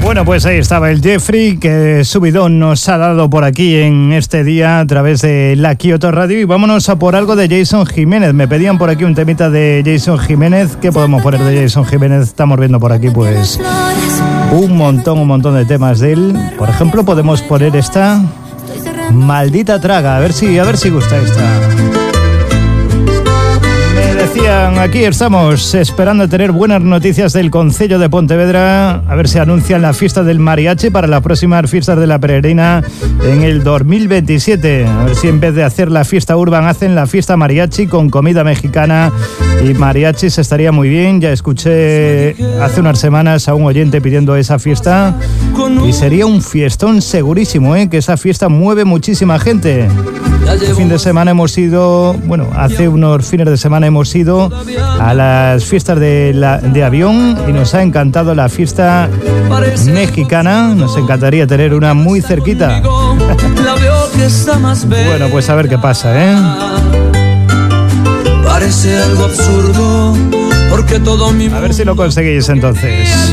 Bueno, pues ahí estaba el Jeffrey, que subidón nos ha dado por aquí en este día a través de la Kyoto Radio. Y vámonos a por algo de Jason Jiménez. Me pedían por aquí un temita de Jason Jiménez. ¿Qué podemos poner de Jason Jiménez? Estamos viendo por aquí pues un montón de temas de él. Por ejemplo, podemos poner esta Maldita Traga. A ver si gusta esta. Decían, aquí estamos esperando tener buenas noticias del Concello de Pontevedra, a ver si anuncian la fiesta del mariachi para las próximas fiestas de la peregrina en el 2027, a ver si en vez de hacer la fiesta urban hacen la fiesta mariachi con comida mexicana y mariachis. Estaría muy bien. Ya escuché hace unas semanas a un oyente pidiendo esa fiesta y sería un fiestón segurísimo, que esa fiesta mueve hace unos fines de semana hemos ido a las fiestas de avión y nos ha encantado la fiesta mexicana. Nos encantaría tener una muy cerquita. Bueno, pues a ver qué pasa, Parece algo absurdo porque todo mi a ver si lo conseguís entonces.